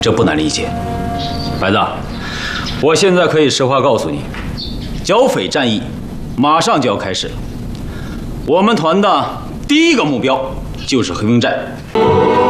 这不难理解。孩子，我现在可以实话告诉你，剿匪战役马上就要开始了。我们团的第一个目标就是黑风寨。